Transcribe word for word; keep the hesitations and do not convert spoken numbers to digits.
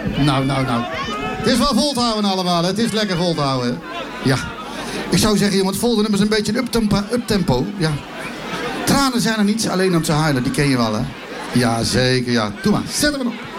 Nou, nou, nou. Het is wel vol te houden allemaal, hè. Het is lekker vol te houden. Ja. Ik zou zeggen, jongen, het volgende nummer is een beetje een uptempo. uptempo. Ja. Tranen zijn er niet, alleen om te huilen. Die ken je wel, hè. Ja, zeker, ja. Doe maar, zet hem op.